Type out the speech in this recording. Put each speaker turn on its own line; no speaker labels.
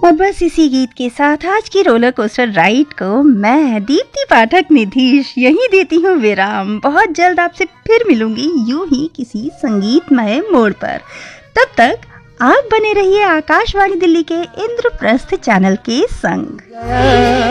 और बस इसी गीत के साथ आज की रोलर कोस्टर राइड को मैं दीप्ति पाठक निधीश यहीं देती हूँ विराम। बहुत जल्द आपसे फिर मिलूंगी यूं ही किसी संगीतमय मोड़ पर। तब तक आप बने रहिए आकाशवाणी दिल्ली के इंद्रप्रस्थ चैनल के संग।